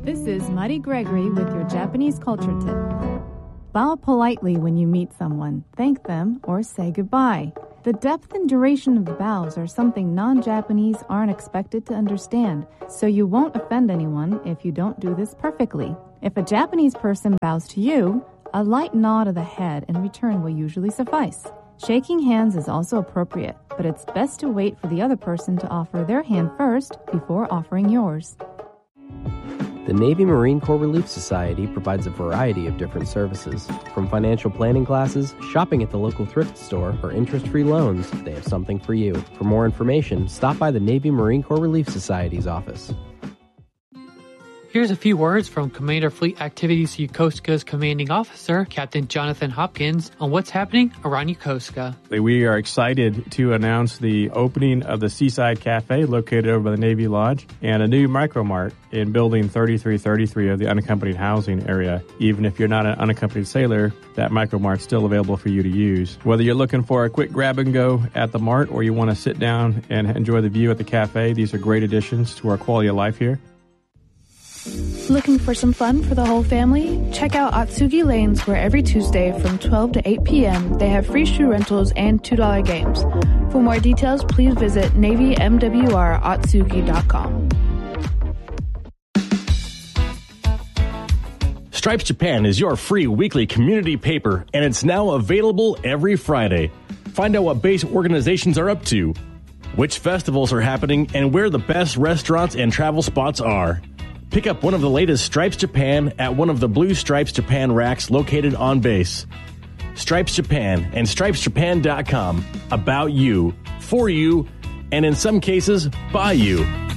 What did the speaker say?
This is Mari Gregory with your Japanese culture tip. Bow politely when you meet someone, thank them, or say goodbye. The depth and duration of the bows are something non-Japanese aren't expected to understand, so you won't offend anyone if you don't do this perfectly. If a Japanese person bows to you, a light nod of the head in return will usually suffice. Shaking hands is also appropriate, but it's best to wait for the other person to offer their hand first before offering yours. The Navy Marine Corps Relief Society provides a variety of different services. From financial planning classes, shopping at the local thrift store, or interest-free loans, they have something for you. For more information, stop by the Navy Marine Corps Relief Society's office. Here's a few words from Commander Fleet Activities Yokosuka's commanding officer, Captain Jonathan Hopkins, on what's happening around Yokosuka. We are excited to announce the opening of the Seaside Cafe located over by the Navy Lodge and a new Micro-Mart in Building 3333 of the unaccompanied housing area. Even if you're not an unaccompanied sailor, that Micro-Mart's still available for you to use. Whether you're looking for a quick grab and go at the Mart or you want to sit down and enjoy the view at the cafe, these are great additions to our quality of life here. Looking for some fun for the whole family? Check out Atsugi Lanes, where every Tuesday from 12 to 8 p.m. they have free shoe rentals and $2 games. For more details, please visit NavyMWRAtsugi.com. Stripes Japan is your free weekly community paper, and it's now available every Friday. Find out what base organizations are up to, which festivals are happening, and where the best restaurants and travel spots are. Pick up one of the latest Stripes Japan at one of the Blue Stripes Japan racks located on base. Stripes Japan and StripesJapan.com. About you, for you, and in some cases, by you.